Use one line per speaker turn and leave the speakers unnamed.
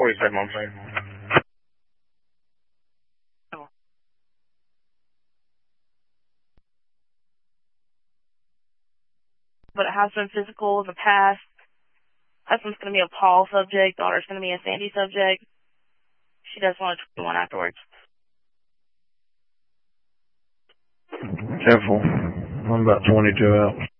47 on site.
But it has been physical in the past. Husband's going to be a Paul subject. Daughter's going to be a Sandy subject. She does want a 21 afterwards.
Careful. I'm about 22 out.